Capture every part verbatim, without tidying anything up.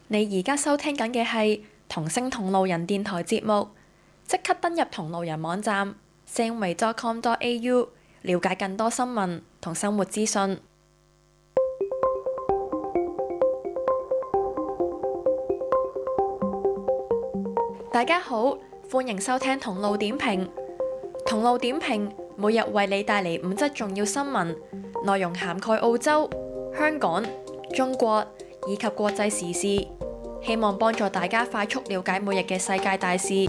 你而家收聽緊嘅係同聲同路人電台節目，即刻登入同路人網站 singway dot com dot a u 了解更多新聞同生活資訊。大家好，歡迎收聽同路點評。同路點評每日為你帶嚟五則重要新聞，內容涵蓋澳洲、香港、中國以及國際時事，希望幫助大家快速了解每日嘅世界大事。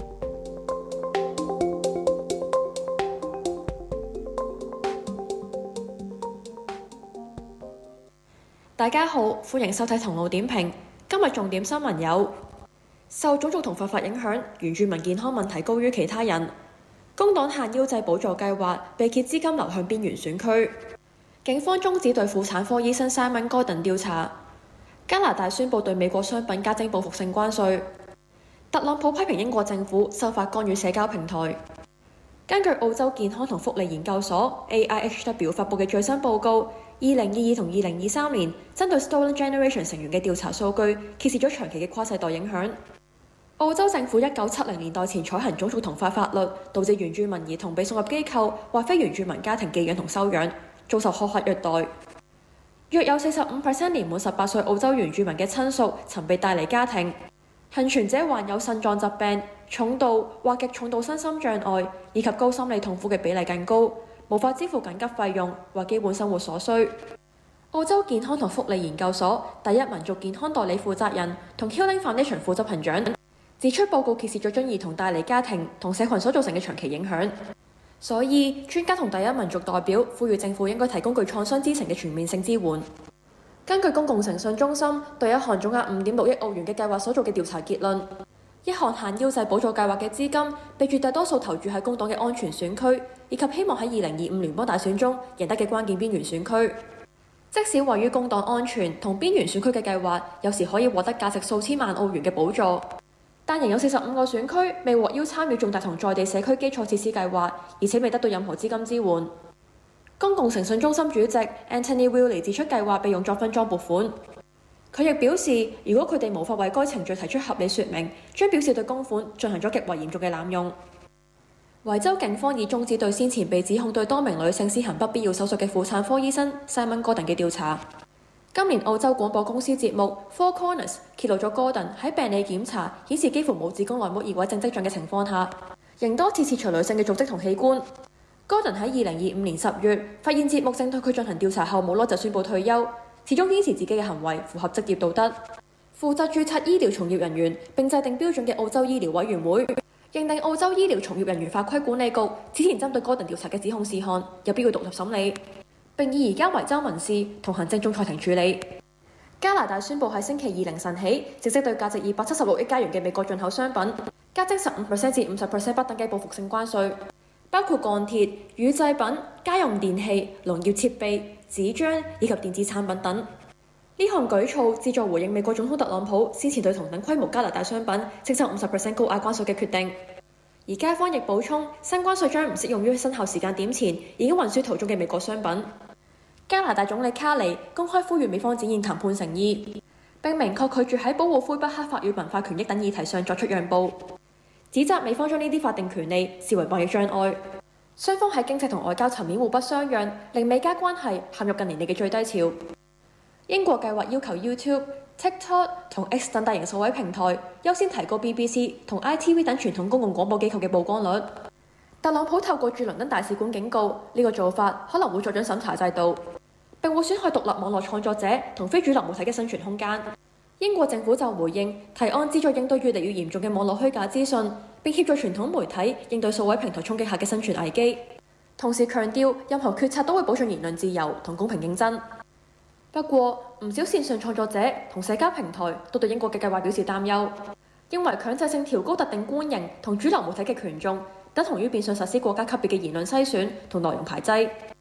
大家好，歡迎收睇同路點評。今日重點新聞有：受種族同佛法影響，原住民健康問題高於其他人；工黨限腰制補助計劃被揭資金流向邊緣選區；警方終止對婦產科醫生 Simon Gordon 調查；加拿大宣布對美國商品加徵報復性關稅；特朗普批評英國政府修法干預社交平台。根據澳洲健康同福利研究所 A I H W 發布嘅最新報告，二零二二同二零二三年針對 Stolen Generation 成員嘅調查數據揭示咗長期嘅跨世代影響。澳洲政府一九七零年代前採行種族同化法律，導致原住民兒童被送入機構或非原住民家庭寄養同收養，遭受苛刻虐待。約有四十五 percent 年滿十八歲澳洲原住民嘅親屬曾被帶離家庭。幸存者患有腎臟疾病、重度或極重度身心障礙以及高心理痛苦嘅比例更高，無法支付緊急費用或基本生活所需。澳洲健康同福利研究所第一民族健康代理負責人同 Healing Foundation 副執行長指出，報告揭示咗將兒童帶離家庭同社群所造成嘅長期影響。所以專家同第一民族代表呼籲政府應該提供具創傷知情嘅全面性支援。根據公共誠信中心對一項總額五點六億澳元嘅計劃所做嘅調查結論，一項限腰制補助計劃嘅資金被絕大多數投注喺工黨嘅安全選區，以及希望喺二零二五聯邦大選中贏得嘅關鍵邊緣選區。即使位於工黨安全同邊緣選區嘅計劃有時可以獲得價值數千萬澳元嘅補助，但仍有四十五個選區未獲邀參與重大同在地社區基礎設施計劃，而且未得到任何資金支援。公共誠信中心主席 Anthony Willey 指出，計劃被用作分贓撥款。佢亦表示，如果佢哋無法為該程序提出合理說明，將表示對公款進行咗極為嚴重嘅濫用。維州警方已終止對先前被指控對多名女性施行不必要手術嘅婦產科醫生 Simon Gordon 嘅調查。今年澳洲廣播公司節目 Four Corners 揭露咗 Gordon 喺病理檢查顯示幾乎冇子宮內膜異位症跡象嘅情況下，仍多次切除女性嘅組織同器官。Gordon 喺二零二五年十月發現節目正對佢進行調查後，冇耐就宣布退休，始終堅持自己嘅行為符合職業道德。負責註冊醫療從業人員並制定標準嘅澳洲醫療委員會認定澳洲醫療從業人員法規管理局此前針對 Gordon 調查嘅指控事項有必要獨立審理，並以移交維州民事同行政仲裁庭處理。加拿大宣布喺星期二凌晨起，正式對價值二百七十六億加元嘅美國進口商品加徵十五 percent 至五十 percent 不等嘅報復性關稅，包括鋼鐵、乳製品、家用電器、農業設備、紙張以及電子產品等。呢項舉措旨在回應美國總統特朗普先前對同等規模加拿大商品徵收五十 percent 高額關稅嘅決定。而街坊亦補充，新關稅將唔適用於生效時間點前已經運輸途中嘅美國商品。加拿大總理卡尼公開呼籲美方展現談判誠意，並明確拒絕喺保護魁北克法與文化權益等議題上作出讓步，指責美方將呢啲法定權利視為貿易障礙。雙方喺經濟同外交層面互不相讓，令美加關係陷入近年嚟嘅最低潮。英國計劃要求 YouTube、TikTok 同 X 等大型數位平台優先提高 B B C 同 I T V 等傳統公共廣播機構嘅曝光率。特朗普透過駐倫敦大使館警告，呢個做法可能會助長審查制度，並會損害獨立網絡創作者同非主流媒體嘅生存空間。英國政府就回應提案，旨在應對越嚟越嚴重嘅網絡虛假資訊，並協助傳統媒體應對數位平台衝擊下嘅生存危機。同時強調，任何決策都會保障言論自由同公平競爭。不過，唔少線上創作者同社交平台都對英國嘅計劃表示擔憂，認為強制性調高特定觀型同主流媒體嘅權重，等同於變相實施國家級別嘅言論篩選同內容排擠。